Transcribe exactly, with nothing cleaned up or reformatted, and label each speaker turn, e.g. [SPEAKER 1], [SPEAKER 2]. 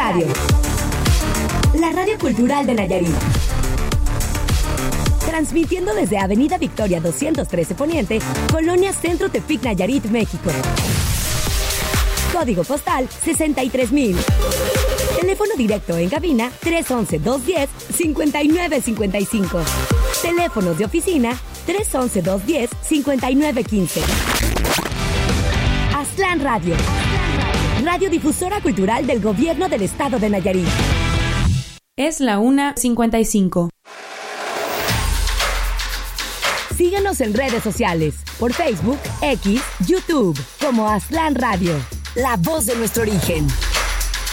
[SPEAKER 1] Radio. La radio cultural de Nayarit. Transmitiendo desde Avenida Victoria doscientos trece Poniente, Colonia Centro Tepic, Nayarit, México. Código postal sesenta y tres mil. Teléfono directo en cabina tres once, dos diez, cincuenta y nueve cincuenta y cinco. Teléfonos de oficina tres once, dos diez, cincuenta y nueve quince. Aztlán Radio. Radiodifusora cultural del Gobierno del Estado de Nayarit.
[SPEAKER 2] Es la una cincuenta y cinco.
[SPEAKER 1] Síguenos en redes sociales, por Facebook, X, YouTube, como Aztlán Radio. La voz de nuestro origen.